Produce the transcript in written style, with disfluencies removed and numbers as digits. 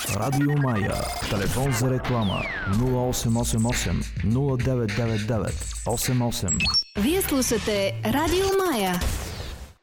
Радио Мая. Телефон за реклама 0888 0999 88. Вие слушате Радио Мая.